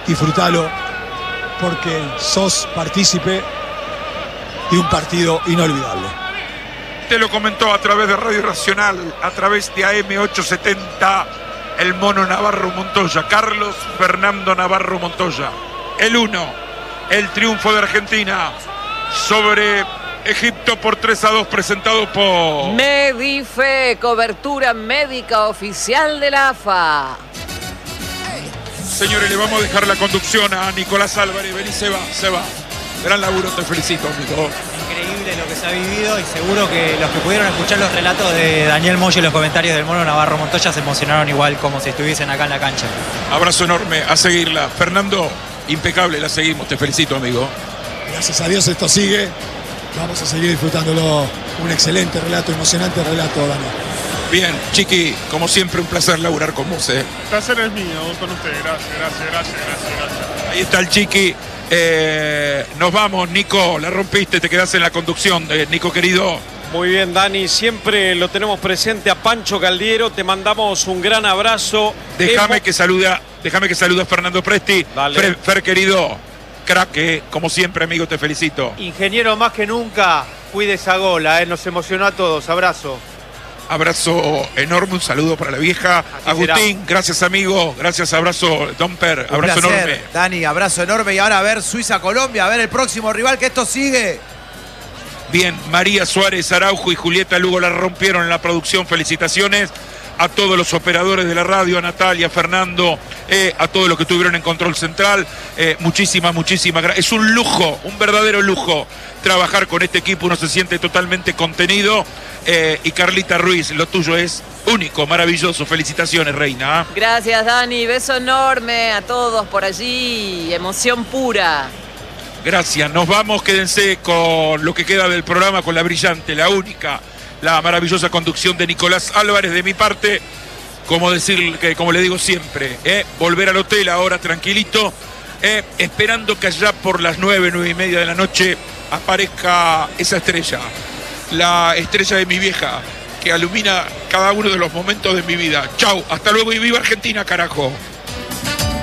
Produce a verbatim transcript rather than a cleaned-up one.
disfrútalo, porque sos partícipe de un partido inolvidable. Te lo comentó a través de Radio Racional, a través de A M ochocientos setenta, el mono Navarro Montoya, Carlos Fernando Navarro Montoya. El uno, el triunfo de Argentina sobre Egipto por tres a dos, presentado por Medife, cobertura médica oficial de la A F A. Señores, le vamos a dejar la conducción a Nicolás Álvarez. Vení, se va, se va. Gran laburo, te felicito, amigo. Increíble lo que se ha vivido y seguro que los que pudieron escuchar los relatos de Daniel Moyo y los comentarios del mono Navarro Montoya se emocionaron igual como si estuviesen acá en la cancha. Abrazo enorme, a seguirla. Fernando, impecable, la seguimos, te felicito, amigo. Gracias a Dios esto sigue. Vamos a seguir disfrutándolo. Un excelente relato, emocionante relato, Dani. Bien, Chiqui, como siempre, un placer laburar con vos, ¿eh? El placer es mío, con usted. Gracias, gracias, gracias, gracias, gracias. Ahí está el Chiqui. Eh, nos vamos, Nico, la rompiste, te quedás en la conducción, eh, Nico querido. Muy bien, Dani, siempre lo tenemos presente a Pancho Caldiero, te mandamos un gran abrazo. Déjame Hemos... que saluda, déjame que saluda a Fernando Presti. Fer, Fer, querido, crack, eh, como siempre, amigo, te felicito. Ingeniero, más que nunca, cuide esa gola, eh, nos emocionó a todos, abrazo. Abrazo enorme, un saludo para la vieja. Así Agustín, será. Gracias, amigo, gracias, abrazo, Domper, un abrazo placer, enorme. Dani, abrazo enorme, y ahora a ver Suiza-Colombia, a ver el próximo rival, que esto sigue. Bien, María Suárez Araujo y Julieta Lugo la rompieron en la producción, felicitaciones a todos los operadores de la radio, a Natalia, a Fernando, eh, a todos los que estuvieron en Control Central, eh, muchísimas, muchísimas gracias. Es un lujo, un verdadero lujo trabajar con este equipo, uno se siente totalmente contenido, eh, y Carlita Ruiz, lo tuyo es único, maravilloso, felicitaciones, reina. Gracias, Dani, beso enorme a todos por allí, emoción pura. Gracias, nos vamos, quédense con lo que queda del programa, con la brillante, la única, la maravillosa conducción de Nicolás Álvarez. De mi parte, como decir, que como le digo siempre, eh, volver al hotel ahora tranquilito, eh, esperando que allá por las nueve, nueve y media de la noche aparezca esa estrella, la estrella de mi vieja, que ilumina cada uno de los momentos de mi vida. Chau, hasta luego y viva Argentina, carajo.